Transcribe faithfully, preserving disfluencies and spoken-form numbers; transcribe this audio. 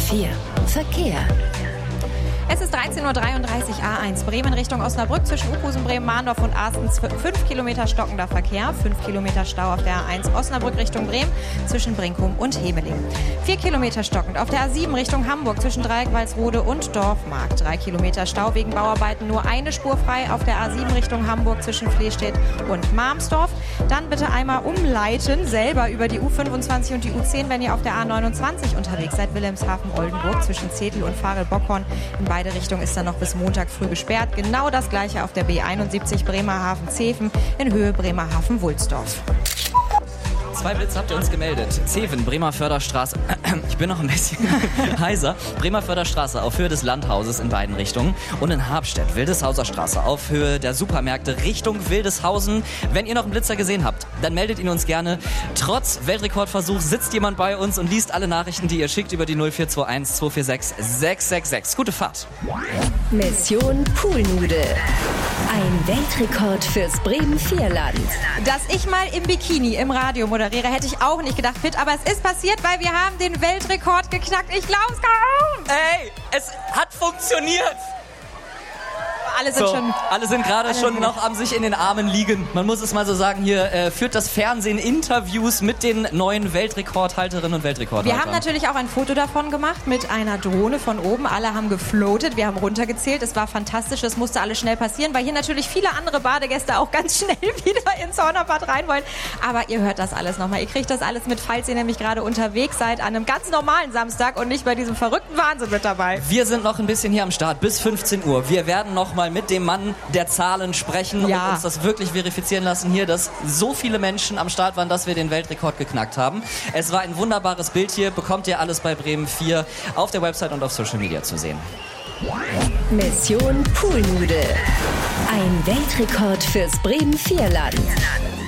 vier. Verkehr. Es ist dreizehn Uhr dreiunddreißig, A eins Bremen Richtung Osnabrück zwischen Uphusen, Bremen, Mahndorf und Astens. fünf Kilometer stockender Verkehr, fünf Kilometer Stau auf der A eins Osnabrück Richtung Bremen zwischen Brinkum und Hemeling. vier Kilometer stockend auf der A sieben Richtung Hamburg zwischen Dreieck-Walsrode und Dorfmark. drei Kilometer Stau wegen Bauarbeiten, nur eine Spur frei auf der A sieben Richtung Hamburg zwischen Flehstedt und Marmsdorf. Dann bitte einmal umleiten, selber über die U fünfundzwanzig und die U zehn, wenn ihr auf der A neunundzwanzig unterwegs seid, Wilhelmshaven-Oldenburg zwischen Zetel und Farel-Bockhorn. In beide Richtungen ist dann noch bis Montag früh gesperrt. Genau das gleiche auf der B einundsiebzig Bremerhaven-Zeven in Höhe Bremerhaven-Wulsdorf. Zwei Blitze habt ihr uns gemeldet. Zeven, Bremer Förderstraße. Ich bin noch ein bisschen heiser. Bremer Förderstraße auf Höhe des Landhauses in beiden Richtungen. Und in Habstedt, Wildeshauser Straße auf Höhe der Supermärkte Richtung Wildeshausen. Wenn ihr noch einen Blitzer gesehen habt, dann meldet ihn uns gerne. Trotz Weltrekordversuch sitzt jemand bei uns und liest alle Nachrichten, die ihr schickt über die null vier zwei eins zwei vier sechs sechs sechs sechs. Gute Fahrt. Mission Poolnude. Ein Weltrekord fürs Bremen-Vierland. Dass ich mal im Bikini im Radio moderiere, hätte ich auch nicht gedacht, Fit, aber es ist passiert, weil wir haben den Weltrekord geknackt. Ich glaub's kaum. Ey, es hat funktioniert. Alle sind so, schon... Alle sind gerade schon sind noch am sich in den Armen liegen. Man muss es mal so sagen, hier äh, führt das Fernsehen Interviews mit den neuen Weltrekordhalterinnen und Weltrekordhaltern. Wir haben natürlich auch ein Foto davon gemacht mit einer Drohne von oben. Alle haben gefloatet, wir haben runtergezählt. Es war fantastisch, es musste alles schnell passieren, weil hier natürlich viele andere Badegäste auch ganz schnell wieder ins Hornerbad rein wollen. Aber ihr hört das alles nochmal. Ihr kriegt das alles mit, falls ihr nämlich gerade unterwegs seid an einem ganz normalen Samstag und nicht bei diesem verrückten Wahnsinn mit dabei. Wir sind noch ein bisschen hier am Start bis fünfzehn Uhr. Wir werden noch mal mit dem Mann der Zahlen sprechen ja. und uns das wirklich verifizieren lassen hier, dass so viele Menschen am Start waren, dass wir den Weltrekord geknackt haben. Es war ein wunderbares Bild hier, bekommt ihr alles bei Bremen vier auf der Website und auf Social Media zu sehen. Mission Poolnude. Ein Weltrekord fürs Bremen-Vierland.